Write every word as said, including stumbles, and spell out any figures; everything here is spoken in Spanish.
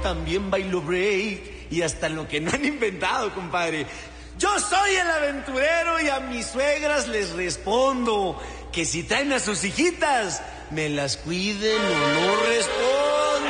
También bailo break y hasta lo que no han inventado, compadre. Yo soy el aventurero y a mis suegras les respondo que si traen a sus hijitas, me las cuiden o no respondo.